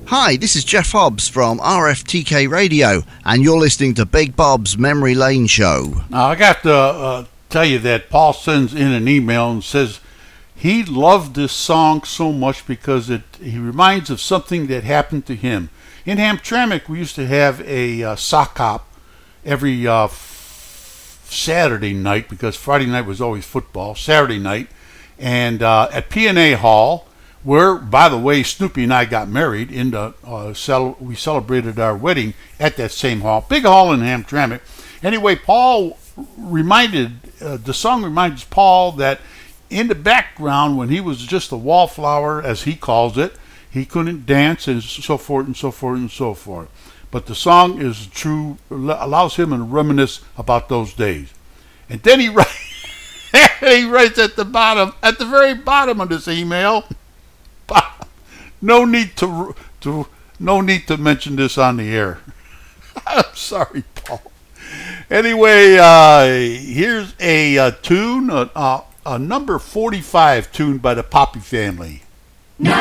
Hi, this is Jeff Hobbs from RFTK Radio, and you're listening to Big Bob's Memory Lane Show. Now, I got to tell you that Paul sends in an email and says he loved this song so much because he reminds of something that happened to him. In Hamtramck, we used to have a sock hop every Saturday night, because Friday night was always football, Saturday night, and at P&A Hall, where, by the way, Snoopy and I got married. We celebrated our wedding at that same hall, big hall in Hamtramck. Anyway, Paul the song reminds Paul that in the background, when he was just a wallflower, as he calls it, he couldn't dance, and so forth and so forth and so forth. But the song is true, allows him to reminisce about those days. And then he writes, he writes at the very bottom of this email, no need to mention this on the air. I'm sorry, Paul. Anyway, here's a tune, a number 45 tune by the Poppy Family.